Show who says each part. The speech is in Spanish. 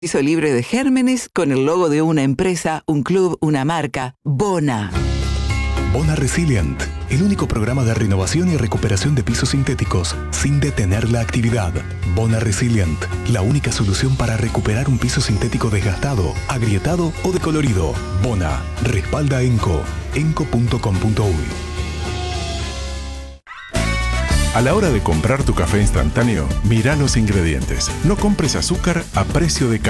Speaker 1: Piso libre de gérmenes con el logo de una empresa, un club, una marca. Bona.
Speaker 2: Bona Resilient, el único programa de renovación y recuperación de pisos sintéticos sin detener la actividad. Bona Resilient, la única solución para recuperar un piso sintético desgastado, agrietado o decolorido. Bona, respalda ENCO, enco.com.uy.
Speaker 3: A la hora de comprar tu café instantáneo, mira los ingredientes. No compres azúcar a precio de